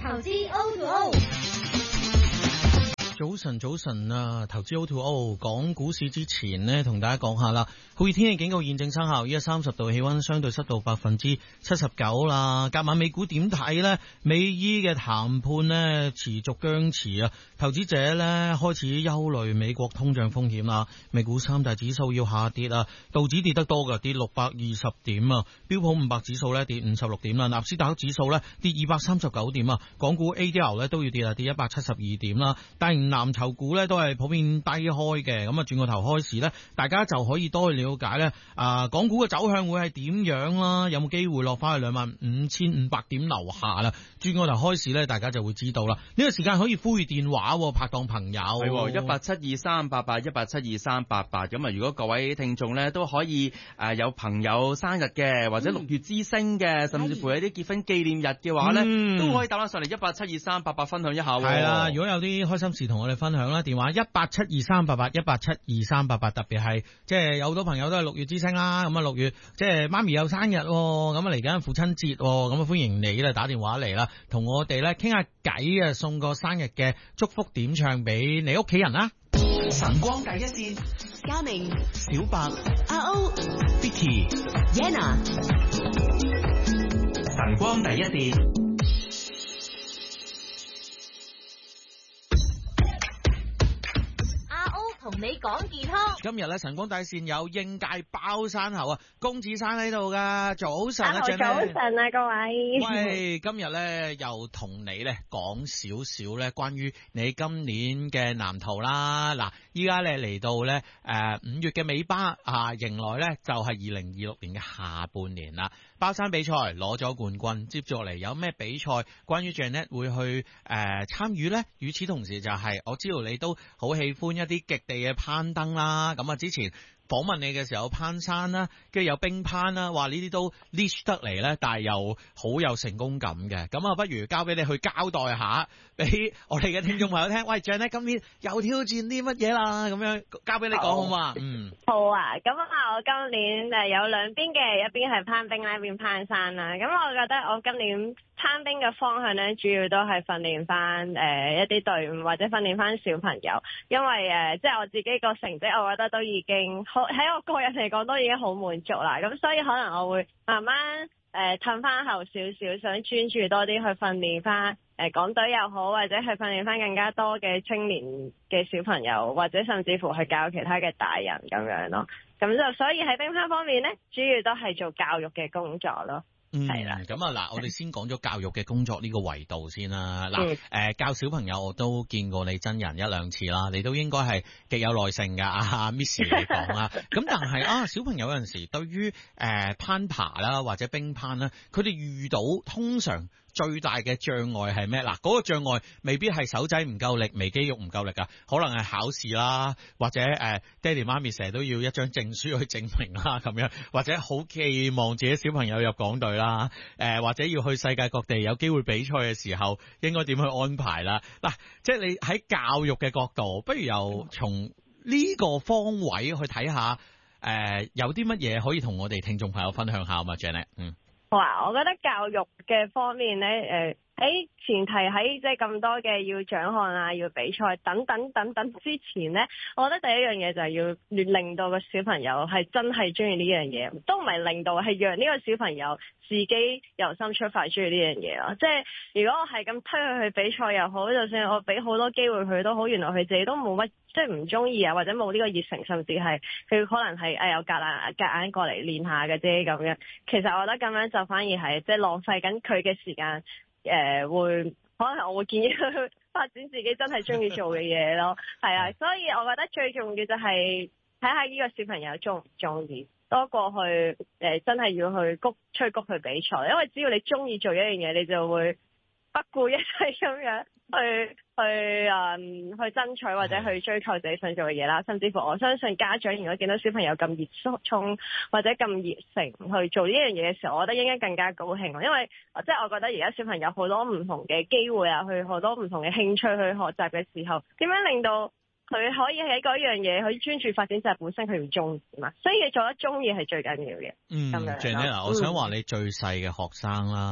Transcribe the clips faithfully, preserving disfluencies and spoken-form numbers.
投資 O to O。 早晨，早晨啊！投資 O to O， 講股市之前呢，同大家講下啦。酷熱天氣警告現正生效，依家三十度，氣溫相對濕度百分之七十九啦。隔晚美股點睇呢？美伊嘅談判呢持續僵持啊，投資者呢開始憂慮美國通脹風險啦。美股三大指數要下跌啊，道指跌得多㗎，跌六百二十點啊，標普五百指數呢跌五十六點啦，納斯達克指數呢跌二百三十九點啊，港股 A D R 呢都要跌啊，跌一百七十二點啦，但係藍籌股咧都係普遍低開嘅，咁啊轉個頭開市咧，大家就可以多去了解咧，啊港股嘅走向會係點樣啦？有冇機會落翻去兩萬五千五百點樓下啦？轉個頭開市咧，大家就會知道啦。呢個時間可以呼籲電話，拍檔朋友係一八七二三八八一八七二三八八。咁啊，如果各位聽眾咧都可以誒有朋友生日嘅，或者六月之星嘅，甚至乎有啲結婚紀念日嘅話咧，嗯、都可以打翻上嚟一八七二三八八分享一下。 係啦，如果有啲開心事同我哋分享啦，電話一八七二三八八一八七二三八八，特別係即係有好多朋友都係六月之星啦，咁啊六月即係媽咪有生日，咁啊嚟緊父親節，咁啊歡迎你咧打電話嚟啦，同我哋咧傾下偈啊，送個生日嘅祝福點唱俾你屋企人啦。 晨光第一線， 嘉明、 小白、 阿歐、 Vicky、 Yana， 晨光第一線。 同你講健康。 今日咧晨光第一線有應屆包山猴啊，公子山喺度噶，早晨啊， 早晨啊，各位。 喂，今日咧又同你咧講少少咧關於你今年嘅藍圖啦。嗱，依家咧嚟到咧誒五月嘅尾巴啊，迎來咧就係二零二六年嘅下半年啦。包山比賽攞咗冠軍，接住落嚟有咩比賽關於 Janet 會去誒參與咧？與此同時就係、是、我知道你都好喜歡一啲極地嘅攀登啦，咁啊之前訪問你嘅時候攀山啦，跟住有冰攀啦，話呢啲都 niche 得嚟咧，但係又好有成功感嘅。咁啊，不如交俾你去交代下，俾我哋嘅聽眾朋友聽。喂 Janet 今年又挑戰啲乜嘢啦？咁樣交俾你講好嘛？嗯， 好啊。咁啊，我今年誒有兩邊嘅，一邊係攀冰啦，一邊攀山啦。咁我覺得我今年攀冰嘅方向咧，主要都係訓練翻誒一啲隊伍或者訓練翻小朋友，因為誒、呃、即係我自己個成績，我覺得都已經好喺我個人嚟講都已經好滿足啦。咁所以可能我會慢慢誒褪翻後少少，想專注多啲去訓練翻誒港隊又好，或者去訓練翻更加多嘅青年嘅小朋友，或者甚至乎去教其他嘅大人咁樣咯。咁就所以喺冰攀方面咧，主要都係做教育嘅工作咯。 嗯，係啦，咁啊嗱，我哋先講咗教育嘅工作呢個維度先啦。嗱、嗯，誒、呃，教小朋友我都見過你真人一兩次啦，你都應該係極有耐性噶，啊 Miss 嚟講啦。咁但係啊，小朋友有陣時對於誒、呃、攀爬啦或者冰攀啦，佢哋遇到通常最大嘅障礙係咩？嗱，嗰個障礙未必係手仔唔夠力，微肌肉唔夠力噶，可能係考試啦，或者誒爹哋媽咪成日都要一張證書去證明啦，咁樣，或者好期望自己小朋友入港隊啦，誒或者要去世界各地有機會比賽嘅時候，應該點去安排啦？嗱，即係你喺教育嘅角度，不如由從呢個方位去睇下，誒、呃、有啲乜嘢可以同我哋聽眾朋友分享下嘛 Janet？ 嗯。 好啊，我覺得教育嘅方面咧，誒、呃、喺前提喺即係咁多嘅要獎項啊，要比賽等等等等之前咧，我覺得第一樣嘢就係要令到個小朋友係真係中意呢樣嘢，都唔係令到，係讓呢個小朋友自己由心出發中意呢樣嘢咯。即係如果我係咁推佢去比賽又好，就算我俾好多機會佢都好，原來佢自己都冇乜即係唔中意啊，或者冇呢個熱誠，甚至係佢可能係誒有夾硬夾硬過嚟練下嘅啫咁樣。其實我覺得咁樣就反而係即係浪費緊佢嘅時間，誒、呃、會可能我會建議佢發展自己真係中意做嘅嘢咯。係啊，所以我覺得最重要就係睇下呢個小朋友中唔中意，多過去誒、呃、真係要去谷催谷去比賽，因為只要你中意做一樣嘢，你就會不顧一切咁樣去去誒、嗯、去爭取或者去追求自己想做嘅嘢啦。甚至乎我相信家長如果見到小朋友咁熱衷或者咁熱誠去做呢樣嘢嘅時候，我覺得應該更加高興，因為即係我覺得而家小朋友好多唔同嘅機會啊，去好多唔同嘅興趣去學習嘅時候，點樣令到佢可以喺嗰樣嘢去專注發展，就係本身佢要中意嘛，所以你做得中意係最緊要嘅。 嗯，Janet，我想話你最細嘅學生啦。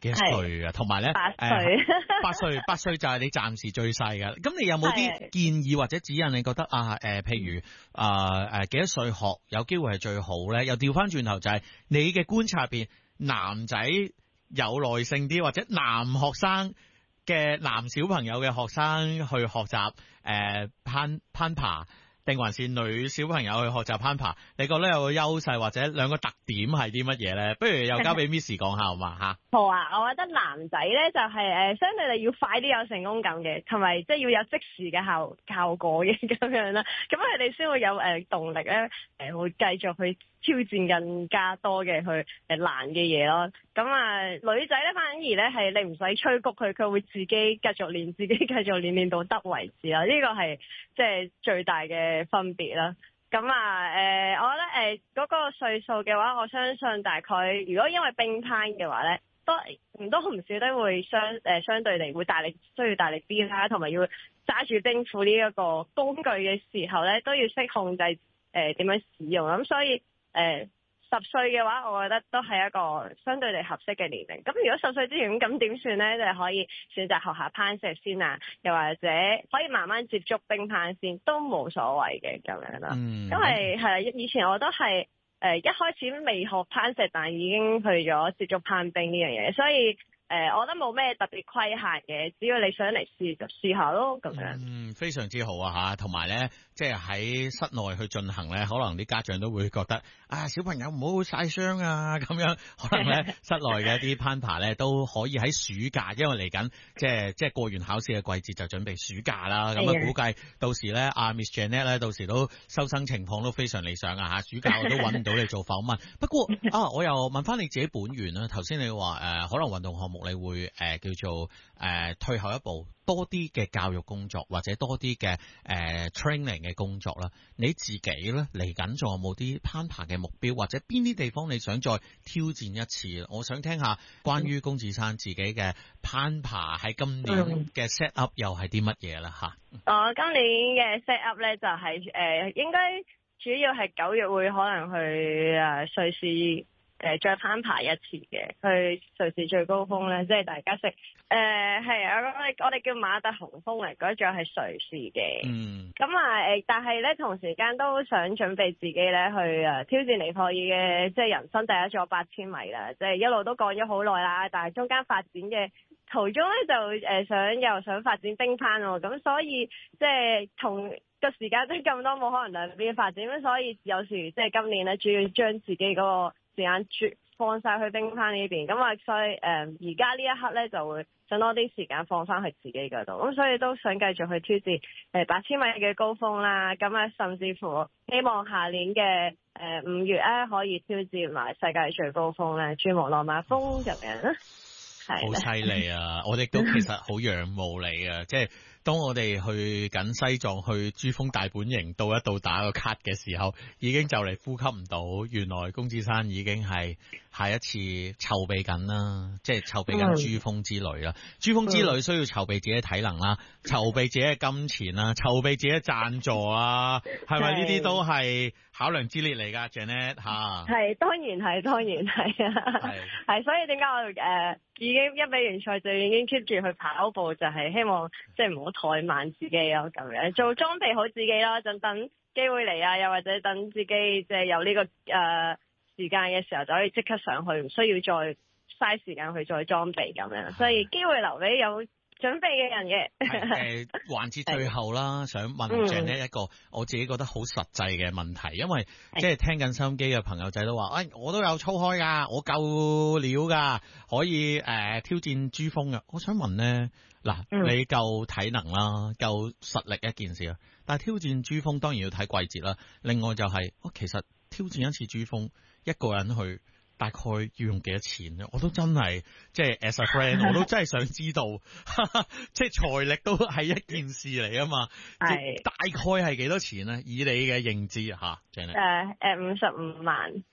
幾多歲啊？同埋咧， 八歲， 八歲，八歲就係你暫時最細㗎。咁你有冇啲建議或者指引？你覺得啊，誒、呃，譬如啊，誒、呃，幾多歲學有機會係最好咧？又調翻轉頭就係你嘅觀察入邊，男仔有耐性啲，或者男學生嘅男小朋友嘅學生去學習誒、呃、攀攀爬。定還是女小朋友去學習攀爬？你覺得有個優勢或者兩個特點係啲乜嘢咧？不如又交俾 Miss 講下好嘛嚇？ 好啊，我覺得男仔咧就係、是、誒相對地要快啲有成功感嘅，同埋即係要有即時嘅效效果嘅咁樣啦。咁佢哋先會有誒、呃、動力咧，誒會繼續去挑戰更加多嘅去誒難嘅嘢咯。咁啊女仔咧反而咧係你唔使催谷佢，佢會自己繼續練，自己繼續練練到得為止啦。呢、這個係即係最大嘅分別啦。咁啊，誒、呃，我覺得誒嗰、呃那個歲數嘅話，我相信大概如果因為冰攀嘅話咧，都唔多唔少都會相誒、呃、相對地會大力需要大力啲啦，同埋要揸住冰斧呢一個工具嘅時候咧，都要識控制誒點、呃、樣使用。咁所以誒。呃十歲嘅話，我覺得都係一個相對地合適嘅年齡。咁如果十歲之前咁點算呢？就可以選擇學下攀石先啊，又或者可以慢慢接觸冰攀先，都冇所謂嘅咁樣啦。嗯、因為係以前我都係誒、呃、一開始未學攀石，但已經去咗接觸攀冰呢樣嘢，所以。誒、呃，我覺得冇咩特別規限嘅，只要你想嚟試就試下咯，咁樣。 嗯，非常之好啊嚇，同埋咧，即係喺室內去進行咧，可能啲家長都會覺得啊，小朋友唔好曬傷啊，咁樣可能咧室內嘅一啲攀爬咧都可以喺暑假，因為嚟緊即係即係過完考試嘅季節就準備暑假啦，咁啊估計到時咧阿 Miss Janet 咧到時都收生情況都非常理想啊嚇，暑假我都揾唔到你做訪問。不過啊，我又問翻你自己本源啦，頭先你話誒、呃、可能運動項目。你會誒、呃、叫做誒、呃、退後一步，多啲嘅教育工作或者多啲嘅誒 training 嘅工作啦。你自己咧嚟緊仲有冇啲攀爬嘅目標，或者邊啲地方你想再挑戰一次？我想聽下關於龔自珊自己嘅攀爬喺今年嘅 set up 又係啲乜嘢啦嚇？ 我今年嘅 set up 咧就係、是、誒、呃、應該主要係九月會可能去誒、呃、瑞士。誒再攀爬一次嘅，去瑞士最高峰咧，即係大家識誒係啊！我哋我哋叫馬特洪峰嚟，嗰座係瑞士嘅。嗯。咁啊誒，但係咧同時間都想準備自己咧去誒挑戰尼泊爾嘅，即係人生第一座八千米啦！即係一路都講咗好耐啦，但係中間發展嘅途中咧就誒想又想發展冰攀喎，咁所以即係同個時間都咁多，冇可能兩邊發展，咁所以有時即係今年咧主要將自己嗰個時間轉放晒去冰攀呢邊，咁啊所以誒而家呢一刻咧就會想多啲時間放翻去自己嗰度，咁所以都想繼續去挑戰誒八千米嘅高峰啦，咁啊甚至乎希望下年嘅誒五月咧可以挑戰埋世界最高峰咧珠穆朗瑪峰咁樣。 好犀利啊！我哋都其實好仰慕你啊，即係當我哋去緊西藏去珠峰大本營到一度打個卡嘅時候，已經就嚟呼吸唔到。原來龔自珊已經係下一次籌備緊啦，即係籌備緊珠峰之旅啦。珠峰之旅需要籌備自己嘅體能啦，籌備自己嘅金錢啦，籌備自己嘅贊助啊，係咪呢啲都係考量之列嚟㗎 Janet 吓？係當然係，當然係啊，係所以點解我誒、呃、已經一比完賽就已經 keep 住去跑步，就係、是、希望即係唔好怠慢自己咯，咁樣做裝備好自己咯，就等機會嚟啊，又或者等自己即係有呢、這個誒、呃、時間嘅時候就可以即刻上去，唔需要再嘥時間去再裝備咁樣，所以機會留俾有準備嘅人嘅。 誒，環節最後啦，想問 Janet 一個我自己覺得好實際嘅問題，因為即係聽緊收音機嘅朋友仔都話，誒、哎，我都有操開噶，我夠料噶，可以誒、呃、挑戰珠峰噶。我想問咧，嗱，你夠體能啦，夠實力一件事啦，但係挑戰珠峰當然要睇季節啦。另外就係、是，我其實挑戰一次珠峰，一個人去。大概要用幾多錢咧？我都真係即係 as a friend，我都真係想知道，即係財力都係一件事嚟啊嘛。係大概係幾多錢咧？以你嘅認知嚇，Janet。誒誒，五十五萬。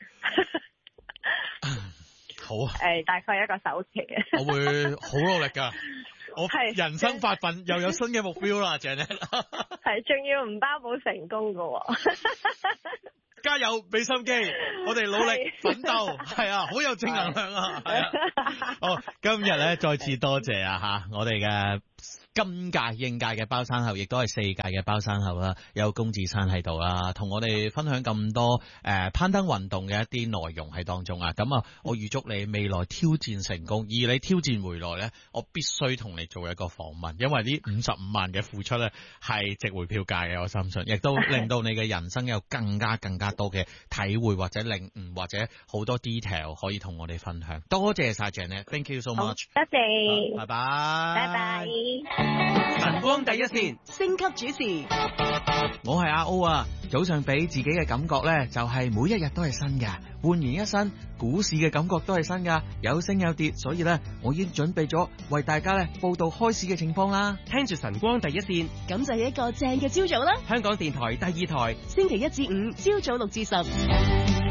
好啊。 誒，大概一個首期嘅。 我會好努力㗎。我人生發奮又有新嘅目標啦，Janet。係，仲要唔包保成功㗎喎。 加油，俾心機，我哋努力奮鬥，係啊，好有正能量啊，係啊。好，今日咧再次多謝啊吓，我哋嘅今屆應屆嘅包山后，亦都係四屆嘅包山后啦，有龔志山喺度啦，同我哋分享咁多誒、呃、攀登運動嘅一啲內容喺當中啊。咁啊，我預祝你未來挑戰成功，而你挑戰回來咧，我必須同你做一個訪問，因為呢五十五萬嘅付出咧係值回票價嘅，我相信，亦都令到你嘅人生有更加更加多嘅體會或者領悟或者好多 detail 可以同我哋分享。多謝晒 Janet，thank you so much， 多謝， 拜拜， 拜拜。 晨光第一線， 星級主持， 我係阿 O 啊，早上俾自己嘅感覺呢，就係每一日都係新嘅，煥然一新，股市嘅感覺都係新噶，有升有跌，所以呢，我已經準備咗為大家呢報道開市嘅情況啦。 聽住晨光第一線， 咁就係一個正嘅朝早啦。 香港電台第二台， 星期一至五朝早六至十。